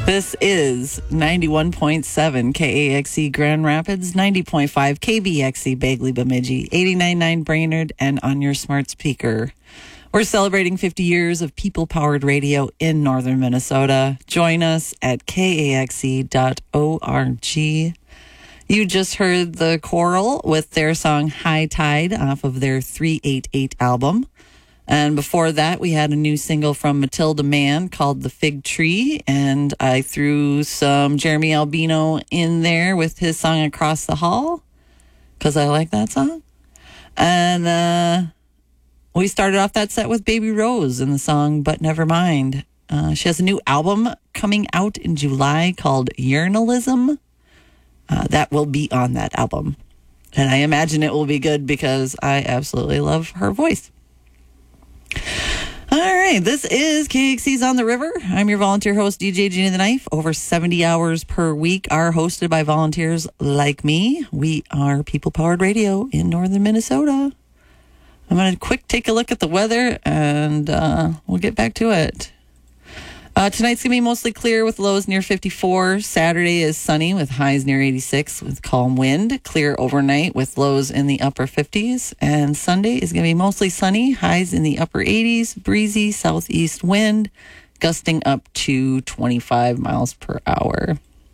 This is 91.7 KAXE Grand Rapids, 90.5 KBXE Bagley Bemidji, 89.9 Brainerd, and on your smart speaker. We're celebrating 50 years of people-powered radio in northern Minnesota. Join us at kaxe.org. You just heard the Coral with their song High Tide off of their 388 album. And before that, we had a new single from Matilda Mann called The Fig Tree. And I threw some Jeremy Albino in there with his song Across the Hall, because I like that song. And we started off that set with Baby Rose and the song But Never Mind. She has a new album coming out in July called Yearnalism. That will be on that album. And I imagine it will be good because I absolutely love her voice. All right, this is KXC's On the River. I'm your volunteer host, DJ Ginny the Knife. Over 70 hours per week are hosted by volunteers like me. We are people-powered radio in northern Minnesota. I'm going to take a look at the weather, and we'll get back to it. Tonight's going to be mostly clear with lows near 54. Saturday is sunny with highs near 86 with calm wind. Clear overnight with lows in the upper 50s. And Sunday is going to be mostly sunny, highs in the upper 80s, breezy southeast wind, gusting up to 25 miles per hour.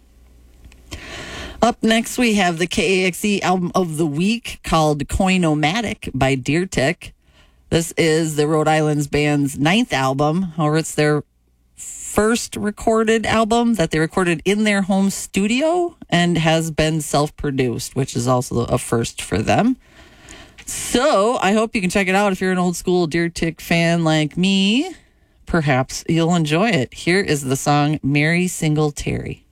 Up next, we have the KAXE album of the week called Coin-O-Matic by Deer Tick. This is the Rhode Island's band's 9th album. However, it's their first recorded album that they recorded in their home studio and has been self-produced, which is also a first for them. So I hope you can check it out if you're an old school Deer Tick fan like me. Perhaps you'll enjoy it. Here is the song Mary Singletary.